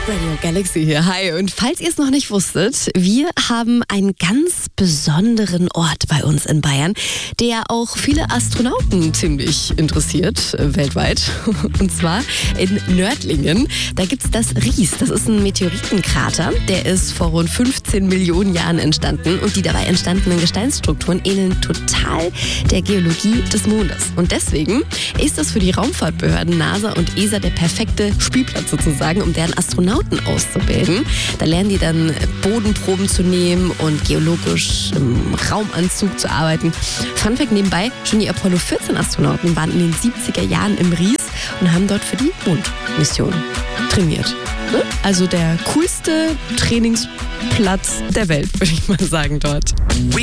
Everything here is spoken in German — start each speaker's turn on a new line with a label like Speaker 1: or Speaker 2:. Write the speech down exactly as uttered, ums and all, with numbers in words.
Speaker 1: Radio Galaxy hier, hi. Und falls ihr es noch nicht wusstet, wir haben einen ganz besonderen Ort bei uns in Bayern, der auch viele Astronauten ziemlich interessiert, äh, weltweit. Und zwar in Nördlingen. Da gibt es das Ries. Das ist ein Meteoritenkrater, der ist vor rund fünfzehn Millionen Jahren entstanden. Und die dabei entstandenen Gesteinsstrukturen ähneln total der Geologie des Mondes. Und deswegen ist das für die Raumfahrtbehörden NASA und E S A der perfekte Spielplatz sozusagen, um deren Astronauten auszubilden. Da lernen die dann Bodenproben zu nehmen und geologisch im Raumanzug zu arbeiten. Fun Fact nebenbei, schon die Apollo vierzehn Astronauten waren in den siebziger Jahren im Ries und haben dort für die Mondmission trainiert. Also der coolste Trainingsplatz der Welt, würde ich mal sagen, dort.